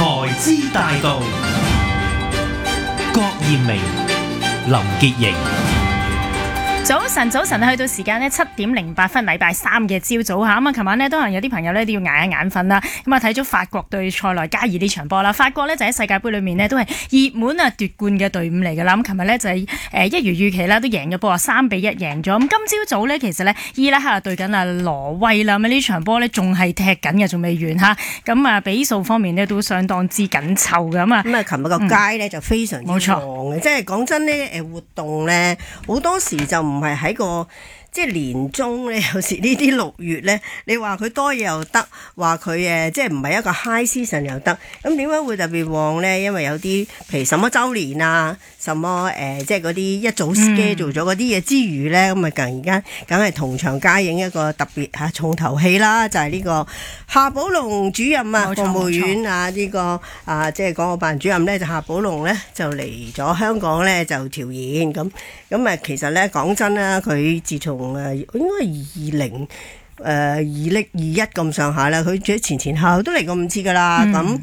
財資大道，郭艷明、林潔瑩。 早晨，去到時間呢7:08，禮拜三嘅朝早嚇。咁啊，琴晚呢都係有啲朋友呢都要捱一眼瞓啦。咁啊，睇咗法國對塞內加爾呢場波啦。法國呢就喺世界盃裏面呢都係熱門啊奪冠嘅隊伍嚟㗎啦。咁琴日呢就係一如預期啦，都贏咗波啊3-1贏咗。咁今朝早呢其實呢伊拉克對緊啊挪威啦。咁呢場波呢仲係踢緊嘅，仲未完嚇。咁啊比數方面呢都相當之緊湊㗎嘛。 咁啊，琴日個街呢就非常之旺嘅，即係講真呢活動呢好多時就唔係喺個即係年中咧，有時呢啲6月咧，你話佢多嘢又得，話佢即係唔係一個 high season 又得，咁點解會特別旺咧？因為有啲譬如什麼週年啊，什麼即係嗰啲一早 schedule 咗嗰啲嘢之餘咧，咁啊突然間梗係同場加映一個特別重頭戲啦，就係呢個夏寶龍主任啊，國務院啊呢個即係港澳辦主任咧，就夏寶龍咧就嚟咗香港咧就調研咁啊，其實咧講真啦，佢自從應該係2021咁上下啦，佢前後都嚟過5次噶啦，咁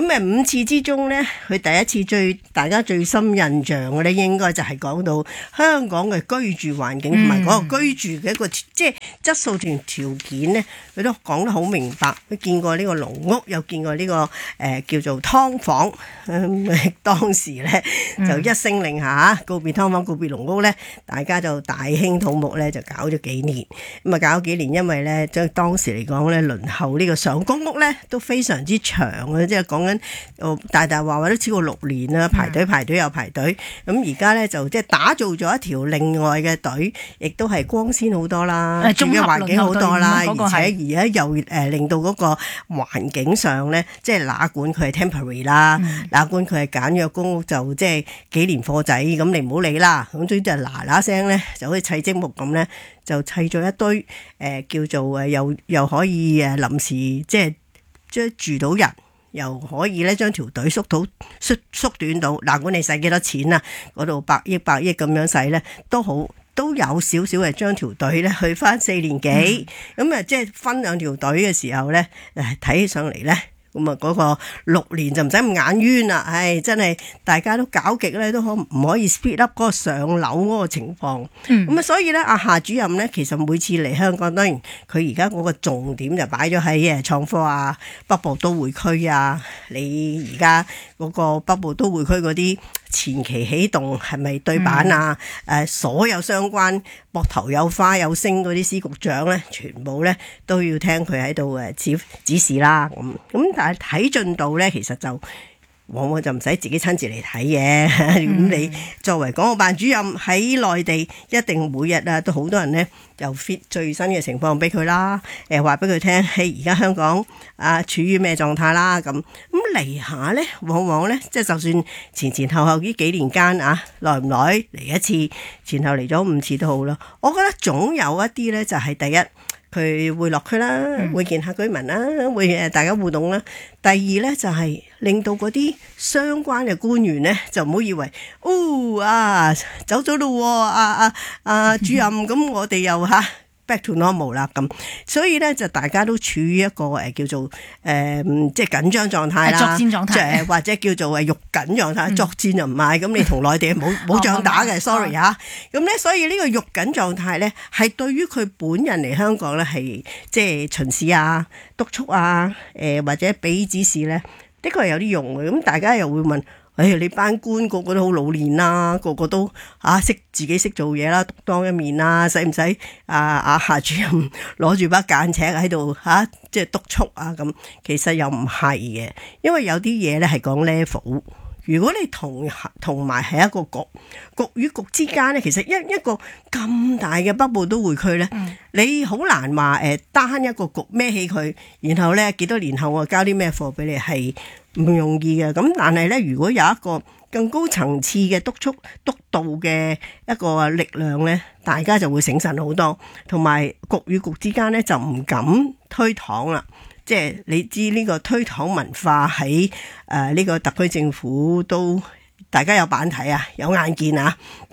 5次之中呢，佢第一次大家最深印象嘅咧，應該就係講到香港嘅居住環境同埋嗰個居住嘅一個即係質素同條件呢，佢都講得好明白。佢見過呢個籠屋，又見過呢個叫做劏房，當時呢，就一聲令下告別劏房，告別籠屋呢，大家就大興土木呢，就搞咗幾年。咁啊搞咗幾年，因為呢，即係當時嚟講咧，輪候呢個上公屋咧都非常之長嘅，即係講緊大話都超過6年啦，排隊又排隊。咁而家咧就即係打造咗一條另外嘅隊，亦都係光鮮好多啦，住嘅環境好多啦，而且而家又令到嗰個環境上咧，即係哪管佢係 temporary 啦，哪管佢係簡約公屋，就即係幾年貨仔，咁你唔好理啦。咁總之就嗱聲咧，就好似砌積木咁咧，就砌咗一堆叫做又可以臨時即係住到人，又可以咧將條隊縮短到。嗱，管你使幾多錢啊？嗰度百億咁樣使咧，都有少少係將條隊咧去翻4年幾，咁即係分兩條隊嘅時候咧，睇起上嚟咧。咁啊，嗰個6年就唔使咁眼冤啦，真係大家都搞極咧，都唔可以 speed up 嗰個上樓嗰個情況。咁所以咧，阿夏主任咧，其實每次嚟香港，當然佢而家嗰個重點就擺咗喺創科啊、北部都會區啊。你而家嗰個北部都會區嗰啲前期起動係咪對版啊？所有相關膊頭有花有星嗰啲司局長咧，全部咧都要聽佢喺度指示啦。咁但係睇進度咧，其實就往往就唔使自己親自嚟睇嘅。咁你作為港澳辦主任喺內地，一定每日都好多人咧又 fit 最新嘅情況俾佢啦。話俾佢聽，而家香港處於咩狀態啦？咁嚟下咧，往往咧即係就算前後呢幾年間耐唔耐嚟一次，前後嚟咗5次都好啦。我覺得總有一啲咧就係第一，佢會落區啦，會見下居民啦，會大家互動啦。第二咧就係令到嗰啲相關嘅官員咧，就唔好以為走咗咯，主任，咁我哋又back to normal 啦咁，所以咧就大家都處於一個叫做即係緊張狀態啦， 作戰狀態， 或者叫做肉緊狀態。作戰就唔係，咁你同內地冇仗打嘅，sorry 咁咧，所以呢個肉緊狀態咧，係對於佢本人嚟香港咧係即係巡視啊、督促啊，或者俾指示咧，的確係有啲用嘅。咁大家又會問。你班官個個都好老練啦，個個都自己識做嘢啦，獨當一面啦，使唔使夏主任攞住把間尺喺度即係督促咁？其實又唔係嘅，因為有啲嘢咧係講 level。如果你同埋係一個局與局之間咧，其實一個咁大嘅北部都會區咧，你好難話單一個局孭起佢，然後咧幾多年後我交啲咩貨俾你係唔容易嘅。咁但係咧，如果有一個更高層次嘅督導嘅一個力量咧，大家就會醒神好多，同埋局與局之間咧就唔敢推搪啦。即係你知呢個推搪文化喺呢個特區政府都大家有版睇有眼見但係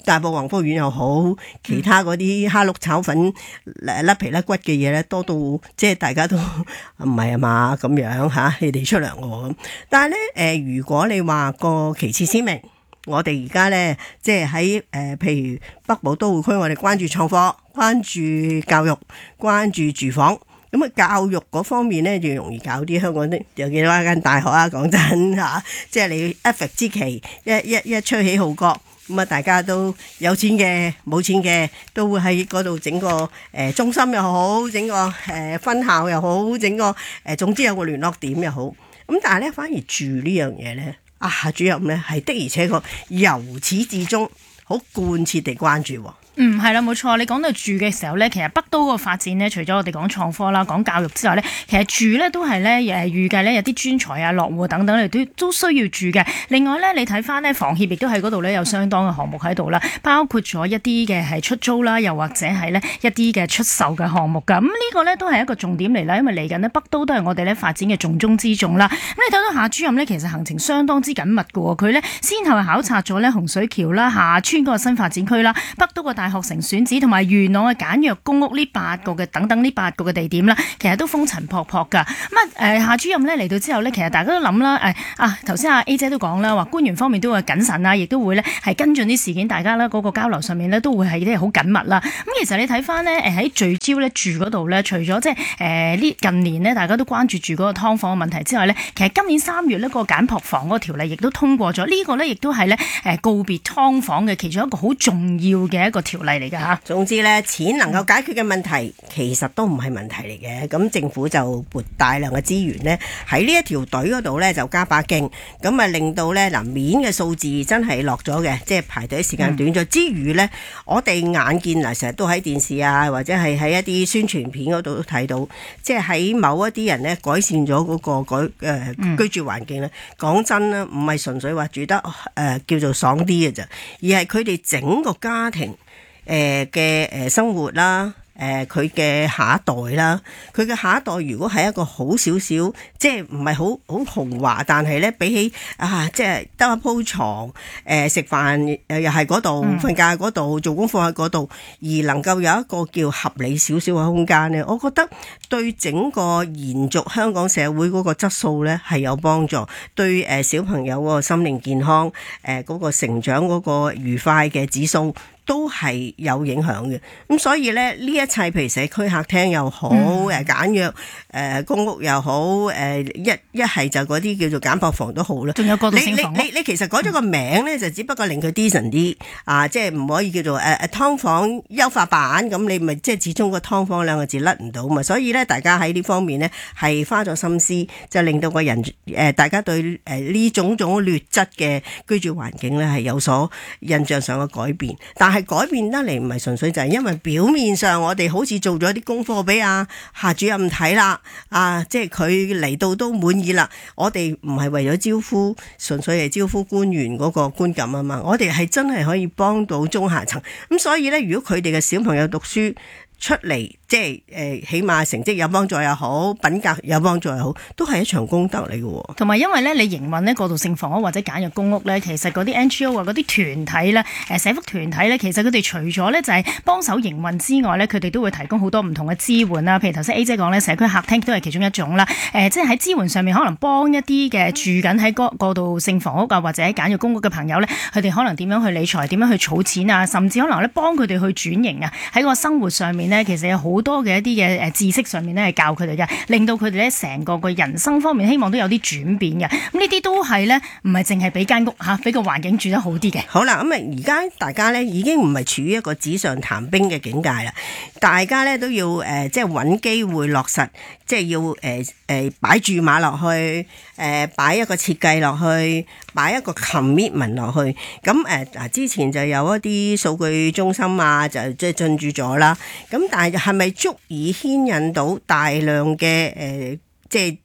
大埔宏福苑又好，其他嗰啲蝦碌炒粉甩皮甩骨嘅嘢咧，多到即係大家都唔係啊嘛咁樣嚇，你哋出糧喎咁。但係咧如果你話個旗幟鮮明，我哋而家咧即係喺譬如北部都會區，我哋關注創科、關注教育、關注住房。咁啊，教育嗰方面咧就容易搞啲。香港有幾多間大學啊？講真嚇，即係你 FX 之期一吹起號角，咁啊大家都有錢嘅、冇錢嘅都會喺嗰度整個中心又好，整個分校又好，整個總之有個聯絡點又好。咁但係咧，反而住呢樣嘢咧，夏主任咧係的而且確由始至終好貫徹地關注喎。 係啦，冇錯。你講到住嘅時候呢，其實北都個發展呢，除咗我哋講創科啦、講教育之外呢，其實住呢都係呢預計呢有啲專才啊、落戶等等你都需要住嘅。另外呢，你睇翻呢房協亦都喺嗰度呢有相當嘅項目喺度啦，包括咗一啲嘅係出租啦，又或者係呢一啲嘅出售嘅項目㗎。咁呢個呢都係一個重點嚟啦，因為嚟緊呢北都都係我哋呢發展嘅重中之重啦。咁你睇到夏主任呢，其實行程相當之緊密㗎喎，佢呢先後考察咗呢洪水橋啦、廈村嗰個新發展區啦、北都個大學城選址同埋元朗嘅簡約公屋呢8個嘅等等呢8個嘅地點啦，其實都風塵僕僕㗎。咁夏主任呢嚟到之後呢，其實大家都諗啦，頭先阿 A 姐都講啦，話官員方面都會謹慎啦，亦都會呢係跟進啲事件，大家呢嗰個交流上面呢都會係啲好緊密啦。咁其實你睇翻呢，喺聚焦呢住嗰度呢，除咗即係呢近年呢大家都關注住嗰個劏房嘅問題之外呢，其實今年3月呢個簡樸房嗰個條例亦都通過咗，呢個呢亦都係呢告別劏房嘅其中一個好重要嘅一個條例嚟㗎。 總之咧，錢能夠解決嘅問題，其實都唔係問題嚟嘅。咁政府就撥大量嘅資源咧，喺呢一條隊嗰度咧就加把勁，咁啊令到咧面嘅數字真係落咗嘅，即係排隊時間短咗。之餘咧，我哋眼見成日都喺電視啊，或者係喺一啲宣傳片嗰度都睇到，即係喺某一啲人咧改善咗嗰個居住環境咧。講真啦，唔係純粹話住得叫做爽啲嘅啫，而係佢哋整個家庭嘅生活啦，佢嘅下一代啦，佢嘅下一代如果係一個好少少，即係唔係好豪華，但係咧比起即係得一鋪床，食飯又係嗰度，瞓覺喺嗰度，做功課喺嗰度，而能夠有一個叫合理少少嘅空間咧，我覺得對整個延續香港社會嗰個質素咧係有幫助，對小朋友嗰個心靈健康，嗰個成長嗰個愉快嘅指數都係有影響嘅。咁所以咧呢一切譬如社區客廳又好，簡約公屋又好，一係就嗰啲叫做簡樸房都好啦。仲有過渡性房屋，你其實改咗個名咧，就只不過令佢 decent 啲即係唔可以叫做劏房優化版，咁你咪即係始終個劏房兩個字甩唔到嘛。所以咧大家喺呢方面咧係花咗心思，就令到個人大家對呢種劣質嘅居住環境咧係有所印象上嘅改變。但係改變得嚟唔係純粹就係因為表面上我哋好似做咗啲功課俾夏主任睇啦，即係佢嚟到都滿意啦。我哋唔係為咗招呼，純粹係招呼官員嗰個觀感啊嘛。我哋係真係可以幫到中下層。咁所以咧，如果佢哋嘅小朋友讀書出嚟，即係起碼成績有幫助又好，品格有幫助又好，都係一場功德嚟嘅。同埋因為咧，你營運呢過渡性房屋或者簡約公屋咧，其實嗰啲 NGO 啊、嗰啲團體咧、社福團體咧，其實佢哋除咗咧就係幫手營運之外咧，佢哋都會提供好多唔同嘅支援啦。譬如頭先 A 姐講咧，社區客廳都係其中一種啦。即係喺支援上面，可能幫一啲嘅住緊喺過渡性房屋啊或者簡約公屋嘅朋友咧，佢哋可能點樣去理財、點樣去儲錢啊，甚至可能咧幫佢哋去轉型啊，喺個生活上面咧，其實有好多嘅一啲嘅知識上面咧係教佢哋嘅，令到佢哋咧成個人生方面希望都有啲轉變嘅。咁呢啲都係咧，唔係淨係俾間屋俾個環境住得好啲嘅。好啦，咁而家大家咧已經唔係處於一個紙上談兵嘅境界啦，大家咧都要即係揾機會落實，即係要擺注碼落去，擺一個設計落去，擺一個 commitment 落去。咁之前就有一啲數據中心啊，就即係進駐咗啦。咁但係係咪足以牽引到大量嘅即係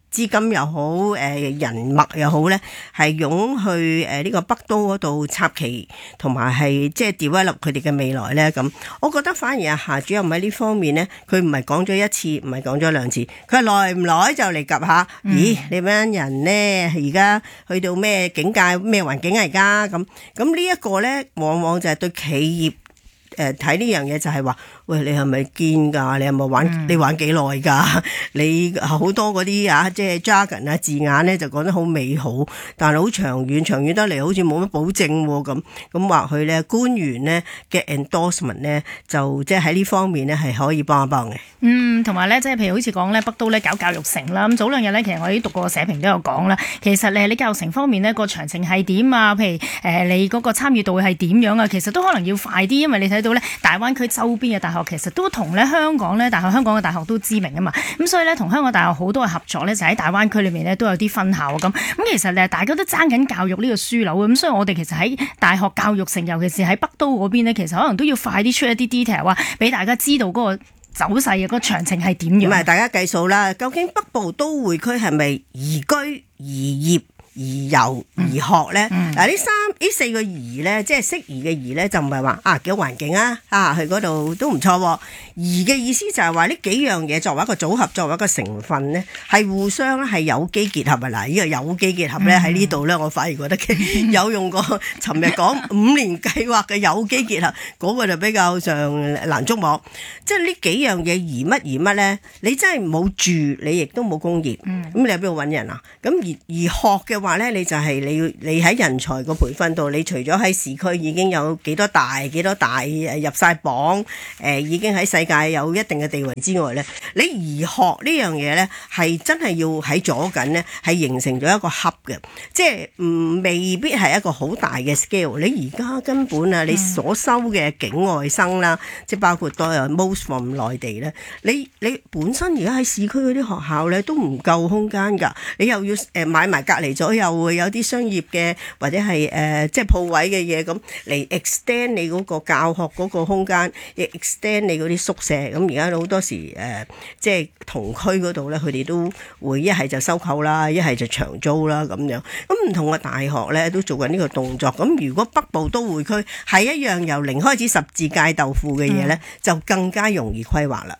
資金又好，人脈又好咧，係湧去呢個北都嗰度插旗，同埋係即係 develop 佢哋嘅未來咧。咁我覺得反而夏主任喺呢方面咧，佢唔係講咗一次，唔係講咗兩次，佢係耐唔耐就嚟及下。咦，你班人咧而家去到咩境界、咩環境啊？而家咁呢一個咧，往往就係對企業睇呢樣嘢就係話。喂，你係咪堅㗎？你係咪玩？你玩幾耐㗎？你好多嗰啲即係 jargon 啊字眼咧，就講得好美好，但係好長遠得嚟，好似冇乜保證喎咁或許咧官員咧嘅 endorsement 咧，就即係喺呢方面咧係可以幫一幫嘅。 同埋咧，即係譬如好似講咧北都咧搞教育城啦，咁早兩日咧，其實我哋讀過社評都有講啦。其實你教育城方面呢個詳情係點啊？譬如你嗰個參與度係點樣啊？其實都可能要快啲，因為你睇到咧大灣區周邊嘅大學其實都同咧香港嘅大學都知名啊嘛，咁所以咧同香港大學好多嘅合作咧，就喺大灣區裏面咧都有啲分校咁其實咧大家都爭緊教育呢個樞紐咁，所以我哋其實喺大學教育城，尤其是喺北都嗰邊呢，其實可能都要快啲出一啲 detail 啊，俾大家知道嗰個走勢嘅嗰個詳情係點樣。咁咪大家計數啦，究竟北部都會區係咪宜居、宜業、宜遊、宜學咧？嗱，呢四個宜咧，即係適宜嘅宜咧，就唔係話幾好環境去嗰度都唔錯。宜嘅意思就係話呢幾樣嘢作為一個組合，作為一個成分咧，係互相係有機結合啊！嗱，呢個有機結合咧喺呢度咧，我反而覺得有用過尋日講5年計劃嘅有機結合，嗰個就比較上難捉摸。即係呢幾樣嘢宜乜咧？你真係冇住，你亦都冇工業，咁你喺邊度揾人啊？咁而學嘅話咧，你就係你喺人才個培訓度，你除咗喺市區已經有幾多大入晒榜，已經喺世界有一定嘅地位之外咧，你宜學呢樣嘢咧係真係要喺左近咧係形成咗一個 hub 嘅，即係未必係一個好大嘅 scale。你而家根本你所收嘅境外生啦，即係包括都有 most from 內地咧，你本身而家喺市區嗰啲學校咧都唔夠空間㗎，你又要買埋隔離咗，又會有啲商業嘅或者係即係鋪位嘅嘢咁嚟 extend 你嗰個教學嗰個空間，亦 extend 你嗰啲宿舍。咁而家好多時即係同區嗰度咧，佢哋都會一係就收購啦，一係就長租啦咁樣。咁唔同嘅大學咧都做緊呢個動作。咁如果北部都會區係一樣由零開始十字界豆腐嘅嘢咧，就更加容易規劃啦。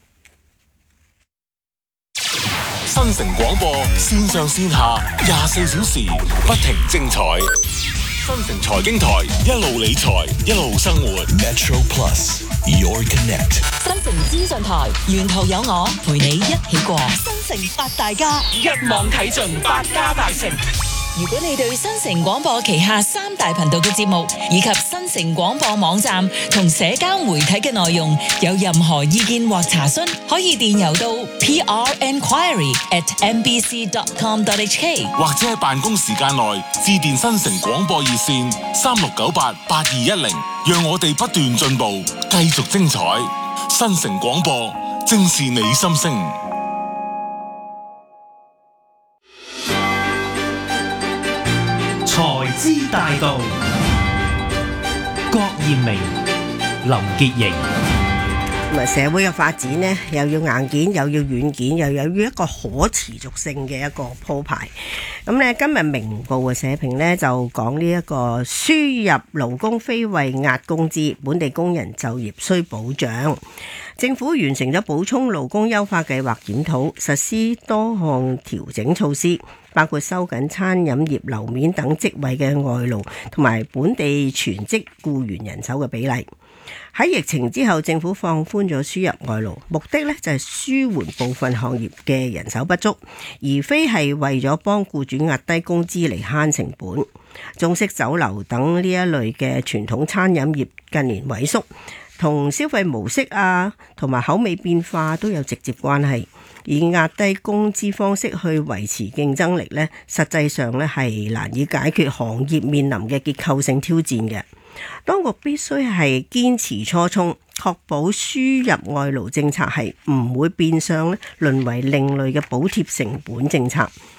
新城廣播線上線下24小時不停精彩。新城財經台一路理財一路生活。Metro Plus Your Connect。 新城資訊台沿途有我陪你一起過。新城八大家一網睇盡百家大成。 如果你對新城廣播旗下3大頻道嘅節目以及新城廣播網站同社交媒體嘅內容有任何意見或查詢，可以電郵到 prenquiry@mbc.com.hk， 或者喺辦公時間內致電新城廣播熱線36988210，讓我哋不斷進步，繼續精彩。新城廣播正是你心聲。 財資大道，郭艷明、林潔瑩。 社會嘅發展呢，又要硬件，又要軟件，又有一個可持續性嘅一個鋪排。咁呢，今日明報嘅社評呢，就講呢一個輸入勞工非為壓工資，本地工人就業需保障。政府完成咗補充勞工優化計劃檢討，實施多項調整措施，包括收緊餐飲業樓面等職位嘅外勞同埋本地全職僱員人手嘅比例。喺疫情之後，政府放寬咗輸入外勞，目的呢就係舒緩部分行業嘅人手不足，而非係為咗幫僱主壓低工資嚟慳成本。中式酒樓等呢一類嘅傳統餐飲業近年萎縮，同消費模式同埋口味變化都有直接關係。以壓低工資方式去維持競爭力呢，實際上呢係難以解決行業面臨嘅結構性挑戰嘅。當局必須係堅持初衷，確保輸入外勞政策係唔會變相咧淪為另類嘅補貼成本政策。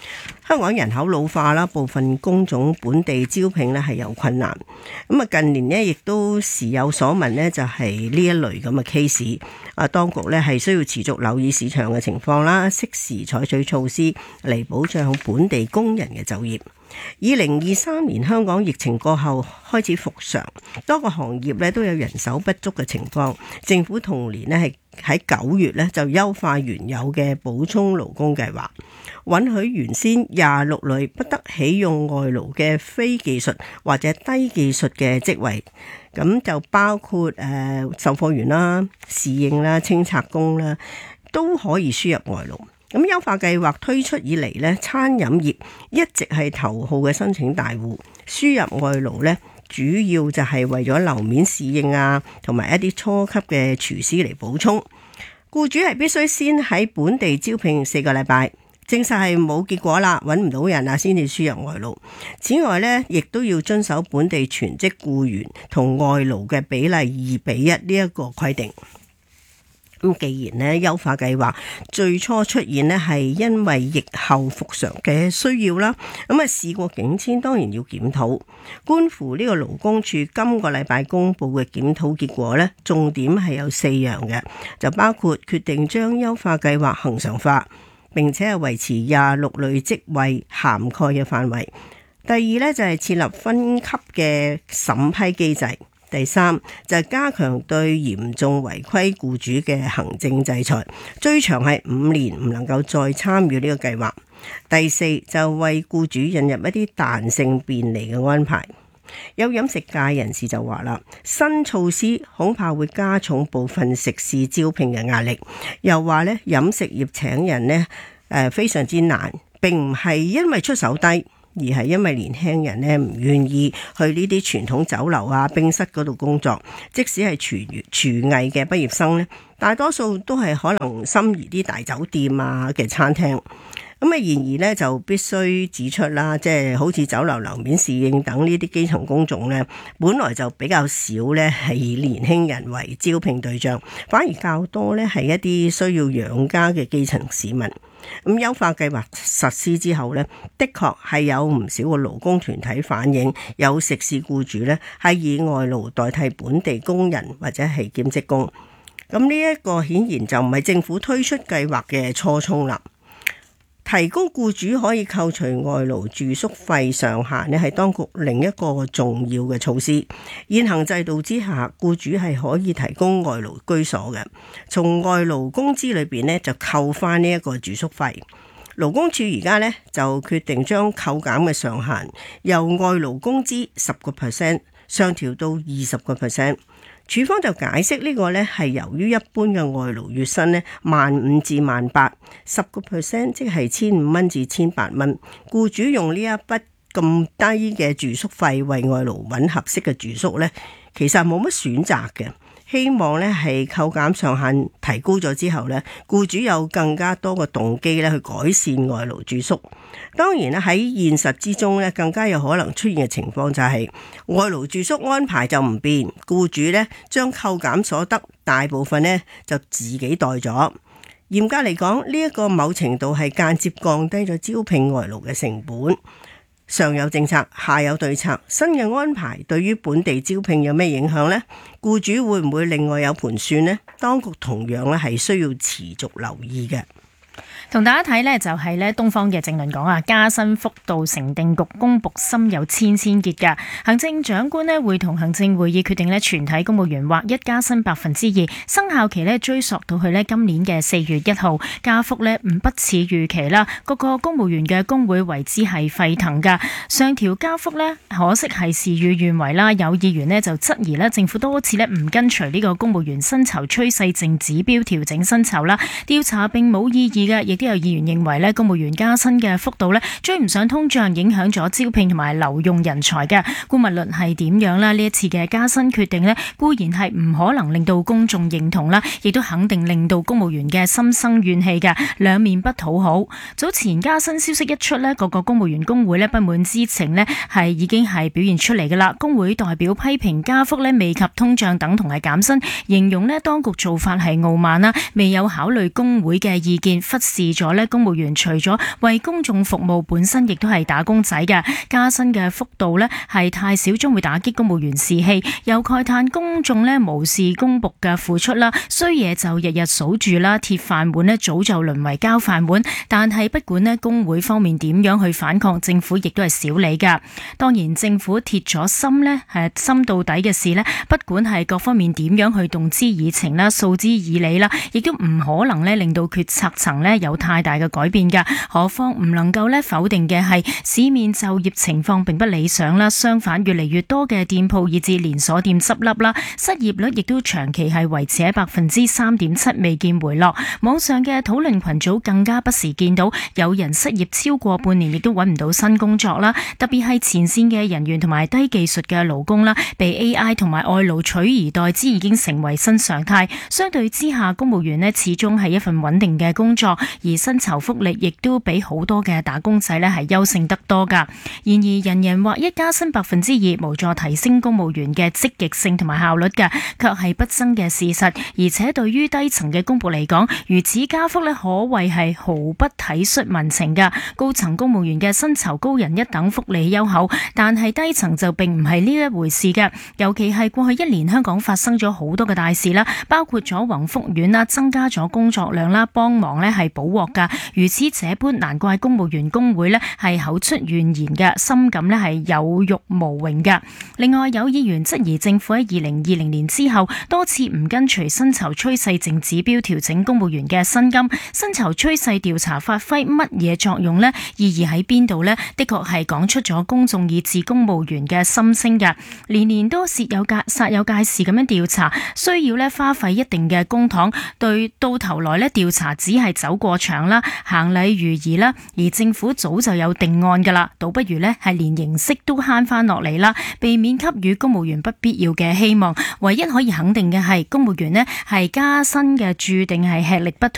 香港人口老化啦，部分工種本地招聘咧係有困難。咁啊，近年呢亦都時有所聞呢，就係呢一類咁嘅 case。當局咧係需要持續留意市場嘅情況啦，適時採取措施嚟保障本地工人嘅就業。2023年香港疫情過後開始復常，多個行業咧都有人手不足嘅情況。政府同年咧係喺9月咧就優化原有嘅補充勞工計劃，允許原先26類不得起用外勞嘅非技術或者低技術嘅職位，咁就包括售貨員啦、侍應啦、清拆工啦，都可以輸入外勞。咁優化計劃推出以嚟呢，餐飲業一直係頭號嘅申請大戶，輸入外勞呢，主要就係為咗樓面侍應啊，同埋一啲初級嘅廚師嚟補充。僱主係必須先喺本地招聘4個禮拜，證實係冇結果啦，揾唔到人啊，先至輸入外勞。此外呢，亦都要遵守本地全職僱員同外勞嘅比例2:1呢一個規定。咁既然咧優化計劃最初出現咧係因為疫後復常嘅需要啦，咁啊事過境遷，當然要檢討。觀乎呢個勞工處今個禮拜公布嘅檢討結果咧，重點係有4樣嘅，就包括決定將優化計劃恆常化，並且係維持26類職位涵蓋嘅範圍。第二咧就係設立分級嘅審批機制。第三就係加強對嚴重違規僱主嘅行政制裁，最長係5年，唔能夠再參與呢個計劃。第四就為僱主引入一啲彈性便利嘅安排。有飲食界人士就話啦，新措施恐怕會加重部分食肆招聘嘅壓力，又話咧飲食業請人呢非常之難，並唔係因為出手低，而係因為年輕人咧唔願意去呢啲傳統酒樓啊、冰室嗰度工作，即使係廚藝嘅畢業生咧，大多數都係可能心儀啲大酒店啊嘅餐廳。咁啊，然而咧就必須指出啦，即係好似酒樓樓面侍應等呢啲基層工種咧，本來就比較少咧係以年輕人為招聘對象，反而較多咧係一啲需要養家嘅基層市民。咁優化計劃實施之後呢，的確係有唔少個勞工團體反映，有食肆僱主呢係以外勞代替本地工人或者係兼職工。咁呢一個顯然就唔係政府推出計劃嘅初衷啦。提高僱主可以扣除外勞住宿費上限呢，係當局另一個重要嘅措施。現行制度之下，僱主係可以提供外勞居所嘅，從外勞工資裏邊呢就扣翻呢一個住宿費。勞工處而家呢就決定將扣減嘅上限由外勞工資10% 上調到20%。處方就解釋呢個呢係由於一般嘅外勞月薪呢15,000至18,000，10% 即係1,500蚊至1,800蚊。僱主用呢一筆咁低嘅住宿費為外勞揾合適嘅住宿呢，其實冇乜選擇嘅。希望呢係扣減上限提高咗之後呢，僱主有更加多嘅動機呢去改善外勞住宿。當然咧喺現實之中呢，更加有可能出現嘅情況就係外勞住宿安排就唔變，僱主呢將扣減所得大部分呢就自己袋咗。嚴格嚟講，呢一個某程度係間接降低咗招聘外勞嘅成本。上有政策，下有對策，新嘅安排對於本地招聘有咩影響呢？僱主會唔會另外有盤算呢？當局同樣咧係需要持續留意嘅。 同大家睇呢，就係呢東方嘅政論講啊，加薪幅度成定局，公僕心有千千結㗎。行政長官呢會同行政會議決定呢全體公務員劃一加薪2%，生效期呢追溯到去呢今年嘅4月1號，加幅呢唔似預期啦。各個公務員嘅工會為之係沸騰㗎，上調加幅呢可惜係事與願違啦。有議員呢就質疑呢政府多次呢唔跟隨呢個公務員薪酬趨勢淨指標調整薪酬啦，調查並冇意義嘅，亦都有議員認為咧，公務員加薪嘅幅度咧追唔上通脹，影響咗招聘同埋留用人才嘅。姑勿論係點樣啦，呢一次嘅加薪決定咧，固然係唔可能令到公眾認同啦，亦都肯定令到公務員嘅心生怨氣嘅，兩面不討好。早前加薪消息一出咧，各個公務員工會咧不滿之情咧係已經係表現出嚟噶啦。工會代表批評加幅咧未及通脹等同係減薪，形容咧當局做法係傲慢啦，未有考慮工會嘅意見。 忽視咗呢公務員除咗為公眾服務，本身亦都係打工仔嘅，加薪嘅幅度呢係太少，將會打擊公務員士氣。又慨嘆公眾呢無視公僕嘅付出啦，衰嘢就日日數住啦，鐵飯碗呢早就淪為膠飯碗。但係不管呢工會方面點樣去反抗，政府亦都係少理噶。當然政府鐵咗心呢係心到底嘅事呢，不管係各方面點樣去動之以情啦、訴之以理啦，亦都唔可能呢令到決策層呢有太大嘅改變噶。何況唔能夠呢否定嘅係市面就業情況並不理想啦，相反越嚟越多嘅店鋪以至連鎖店執笠啦，失業率亦都長期係維持喺3.7%，未見回落。網上嘅討論群組更加不時見到有人失業超過半年，亦都揾唔到新工作啦。特別係前線嘅人員同埋低技術嘅勞工啦，被 AI 同埋外勞取而代之，已經成為新常態。相對之下，公務員呢始終係一份穩定嘅工作，而薪酬福利亦都比好多嘅打工仔呢係優勝得多噶。然而人人劃一加薪2%，無助提升公務員嘅積極性同埋效率嘅，卻係不爭嘅事實。而且對於低層嘅公僕嚟講，如此加幅呢可謂係毫不體恤民情噶。高層公務員嘅薪酬高人一等，福利優厚，但係低層就並唔係呢一回事嘅。尤其係過去1年，香港發生咗好多嘅大事啦，包括咗宏福苑啦，增加咗工作量啦，幫忙呢係補鑊噶。如此這般，難怪公務員工會呢係口出怨言嘅，深感呢係有辱無榮嘅。另外有議員質疑政府喺2020年之後多次唔跟隨薪酬趨勢淨指標調整公務員嘅薪金，薪酬趨勢調查發揮乜嘢作用呢？意義喺邊度呢？的確係講出咗公眾以至公務員嘅心聲嘅。年年都煞有介事咁樣調查，需要呢花費一定嘅公帑，對到頭來呢調查只係走過場啦，行禮如儀啦，而政府早就有定案噶啦，倒不如呢係連形式都慳翻落嚟啦，避免給予公務員不必要嘅希望。唯一可以肯定嘅係公務員呢係加薪嘅注定係吃力不討